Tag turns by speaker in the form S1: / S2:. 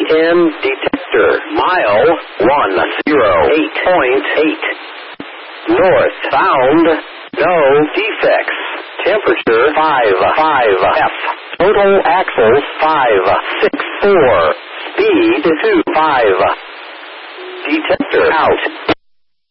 S1: EN detector. Mile 108.8. North bound. No defects. Temperature 55 F. Total axles 564. Speed 25. Detector out.